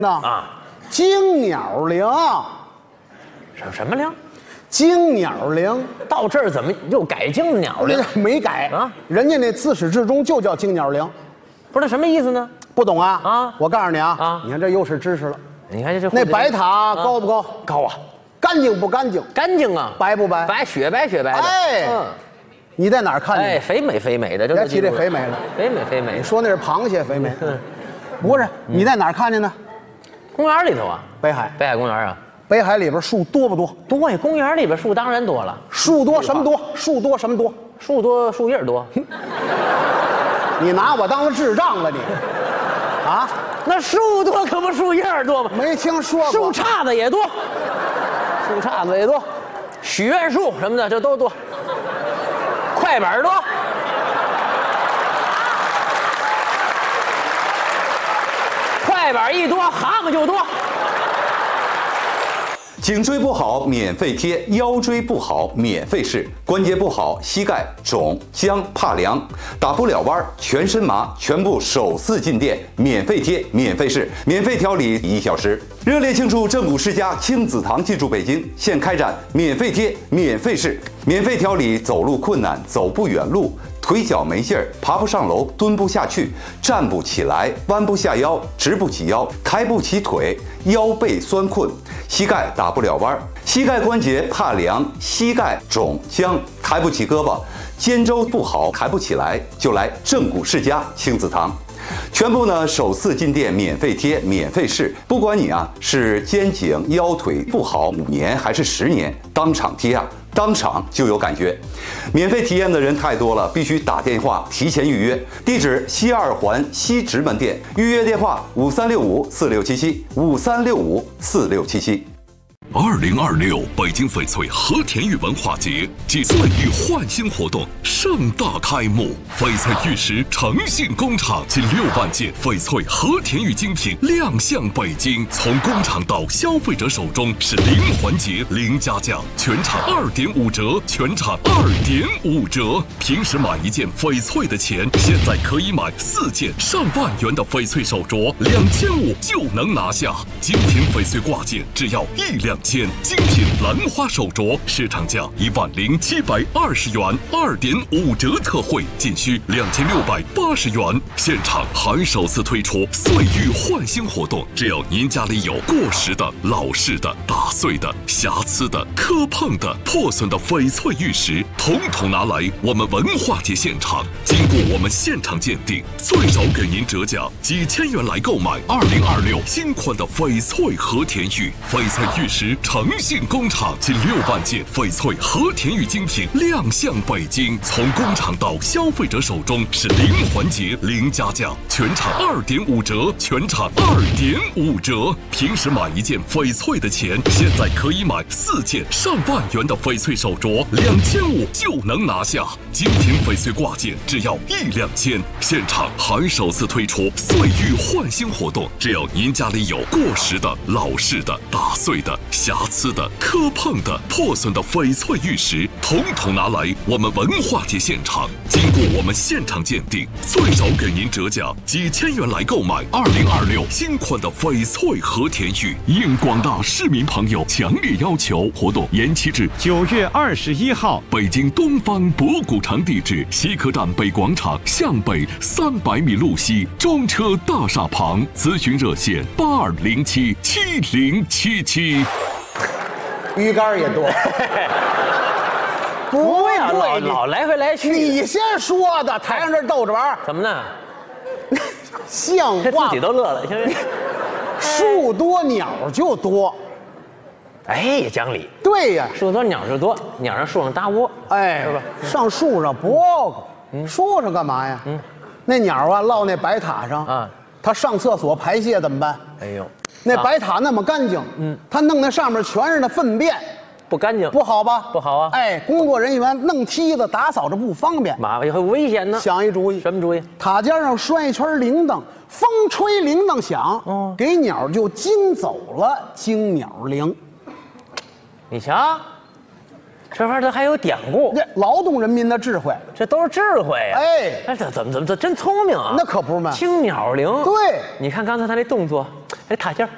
那啊， 惊鸟铃， 什么铃？ 惊鸟铃， 到这儿怎么又改惊鸟铃？ 没改啊， 人家那自始至终就叫惊鸟铃， 不知道什么意思呢？ 不懂啊？ 啊， 我告诉你啊， 啊， 你看这又是知识了。 你看这那白塔高不高？ 高啊， 干净不干净？ 干净啊， 白不白？ 白，雪白的。 哎，你在哪儿看见？ 哎，肥美的， 别提这肥美了， 肥美。 你说那是螃蟹肥美？不是，你在哪儿看见的？ 公园里头啊， 北海公园啊， 北海里边树多不多？ 多呀，公园里边树当然多了。 树多什么多？树多什么多？ 树多树叶多。 你拿我当智障了你？啊？ 那树多可不树叶多吗？ 没听说过。 树杈子也多，树杈子也多，许愿树什么的这都多。快板多，快板一多，蛤蟆就多。 颈椎不好免费贴，腰椎不好免费试，关节不好膝盖肿僵怕凉打不了弯全身麻，全部首次进店免费贴免费试，免费调理1小时。热烈庆祝正骨世家亲子堂进驻北京，现开展免费贴免费试，免费调理走路困难走不远路，腿脚没劲儿，爬不上楼，蹲不下去，站不起来，弯不下腰，直不起腰，抬不起腿，腰背酸困，膝盖打不了弯，膝盖关节怕凉，膝盖肿僵，抬不起胳膊，肩周不好，抬不起来，就来正骨世家亲子堂。全部呢首次进店免费贴免费试，不管你啊是肩颈腰腿不好5年还是10年，当场贴啊，当场就有感觉。免费体验的人太多了，必须打电话提前预约。地址西2环西直门店，预约电话5365467753654677。 2026北京翡翠和田玉文化节暨岁玉焕新活动盛大开幕，翡翠玉石诚信工厂近6万件翡翠和田玉精品亮相北京，从工厂到消费者手中是零环节零加价，全场2.5折，全场2.5折。平时买1件翡翠的钱，现在可以买4件上万元的翡翠手镯，2500就能拿下。精品翡翠挂件只要1两千，精品兰花手镯市场价10720元，2.5折特惠，仅需2680元。现场还首次推出岁玉焕新活动，只要您家里有过时的、老式的、打碎的、瑕疵的、磕碰的、破损的翡翠玉石，统统拿来我们文化节现场，经过我们现场鉴定，最少给您折价几千元来购买2026新款的翡翠和田玉。翡翠玉石诚信工厂近6万件翡翠和田玉精品亮相北京，从工厂到消费者手中是零环节零加价，全场2.5折，全场2.5折。平时买1件翡翠的钱，现在可以买4件上万元的翡翠手镯，2500就能拿下。精品翡翠挂件只要1两千，现场还首次推出岁玉焕新活动，只要您家里有过时的、老式的、打碎的、瑕疵的、磕碰的、破损的翡翠玉石，统统拿来我们文化节现场，经过我们现场鉴定，最少给您折价几千元来购买2026新款的翡翠和田玉。应广大市民朋友强烈要求，活动延期至 9月21号。 北京东方博古城地址：西客站北广场向北300米路西，中车大厦旁。咨询热线82077077。 鱼竿也多。不呀， 对， 老来回来去。 你先说的，台上这逗着玩怎么呢？ 像话。 自己都乐了。 树多鸟就多。 哎，讲理。 对呀， 树多鸟就多，鸟上树上搭窝， 哎， 是吧？ 上树上播个，树上干嘛呀？那鸟啊，落那白塔上啊， 它上厕所排泄怎么办？ 哎呦， 那白塔那么干净，它弄那上面全是那粪便， 不干净， 不好吧？ 不好啊！ 哎，工作人员弄梯子打扫着不方便， 麻烦会危险呢。 想一主意， 什么主意？ 塔尖上拴一圈铃铛，风吹铃铛响，给鸟就惊走了，惊鸟铃。 你瞧，这玩意儿还有典故， 这劳动人民的智慧， 这都是智慧呀！ 哎， 那怎么真聪明啊？ 那可不是嘛， 惊鸟铃。 对， 你看刚才他那动作，哎，塔尖